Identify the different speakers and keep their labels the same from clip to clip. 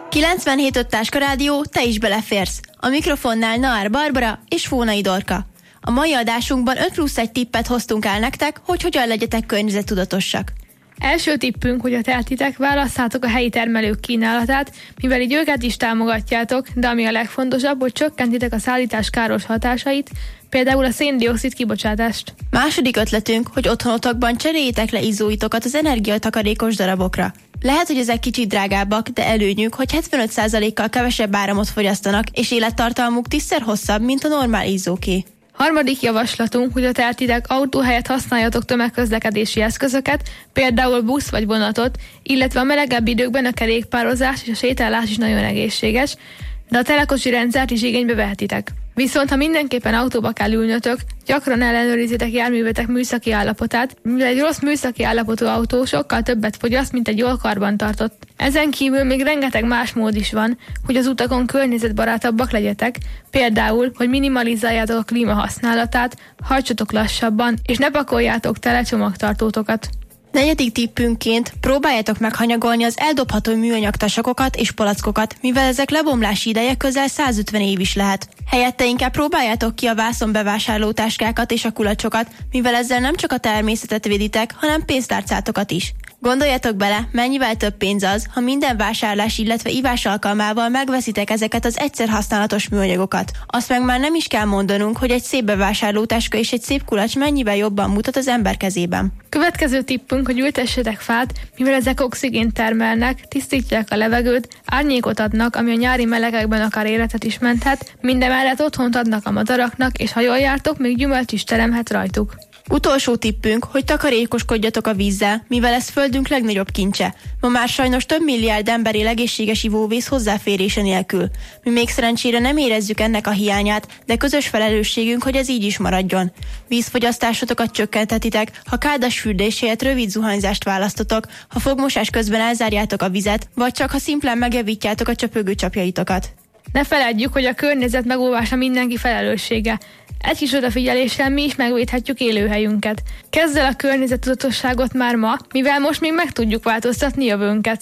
Speaker 1: 97.5 Táskarádió, te is beleférsz. A mikrofonnál Naár Barbara és Fónai Dorka. A mai adásunkban 5+1 tippet hoztunk el nektek, hogy hogyan legyetek környezettudatosak.
Speaker 2: Első tippünk, hogy a tehetitek válasszátok a helyi termelők kínálatát, mivel így őket is támogatjátok, de ami a legfontosabb, hogy csökkentitek a szállítás káros hatásait, például a szén-dioxid kibocsátást.
Speaker 1: Második ötletünk, hogy otthonotokban cseréljétek le izzóitokat az energiatakarékos darabokra. Lehet, hogy ezek kicsit drágábbak, de előnyük, hogy 75%-kal kevesebb áramot fogyasztanak, és élettartalmuk 10-szer hosszabb, mint a normál izzóké.
Speaker 2: Harmadik javaslatunk, hogy a tehetitek autó helyett használjatok tömegközlekedési eszközöket, például busz vagy vonatot, illetve a melegebb időkben a kerékpározás és a sétálás is nagyon egészséges, de a telekocsi rendszert is igénybe vehetitek. Viszont ha mindenképpen autóba kell ülnötök, gyakran ellenőrizitek járművetek műszaki állapotát, mivel egy rossz műszaki állapotú autó sokkal többet fogyaszt, mint egy jól karbantartott. Ezen kívül még rengeteg más mód is van, hogy az utakon környezetbarátabbak legyetek, például, hogy minimalizáljátok a klímahasználatát, hajtsatok lassabban, és ne pakoljátok tele csomagtartótokat.
Speaker 1: Negyedik tippünkként próbáljátok meghanyagolni az eldobható műanyag tasakokat és palackokat, mivel ezek lebomlási ideje közel 150 év is lehet. Helyette inkább próbáljátok ki a vászon bevásárló táskákat és a kulacsokat, mivel ezzel nem csak a természetet véditek, hanem pénztárcátokat is. Gondoljatok bele, mennyivel több pénz az, ha minden vásárlás, illetve ivás alkalmával megveszitek ezeket az egyszer használatos műanyagokat. Azt meg már nem is kell mondanunk, hogy egy szép bevásárlótáska és egy szép kulacs mennyivel jobban mutat az ember kezében.
Speaker 2: Következő tippünk, hogy ültessetek fát, mivel ezek oxigént termelnek, tisztítják a levegőt, árnyékot adnak, ami a nyári melegekben akár életet is menthet, mindemellett otthont adnak a madaraknak, és ha jól jártok, még gyümölcs is teremhet rajtuk.
Speaker 1: Utolsó tippünk, hogy takarékoskodjatok a vízzel, mivel ez földünk legnagyobb kincse. Ma már sajnos több milliárd ember él egészséges ivóvíz hozzáférése nélkül. Mi még szerencsére nem érezzük ennek a hiányát, de közös felelősségünk, hogy ez így is maradjon. Vízfogyasztásotokat csökkentetitek, ha kádas fürdés helyett rövid zuhanyzást választotok, ha fogmosás közben elzárjátok a vizet, vagy csak ha szimplán megjavítjátok a csöpögő csapjaitokat.
Speaker 2: Ne feledjük, hogy a környezet megóvása mindenki felelőssége. Egy kis odafigyeléssel mi is megvédhetjük élőhelyünket. Kezd el a környezettudatosságot már ma, mivel most még meg tudjuk változtatni jövőnket.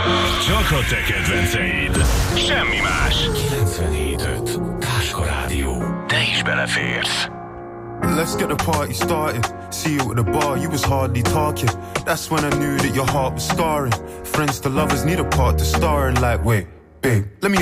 Speaker 3: Csak a te kedvenceid. Semmi más. 97.5 Táskarádió. Te is beleférsz.
Speaker 4: Let's get the party started. See you at the bar, you was hardly talking. That's when I knew that your heart was scarring. Friends to lovers need a part to star in, like, wait, babe, let me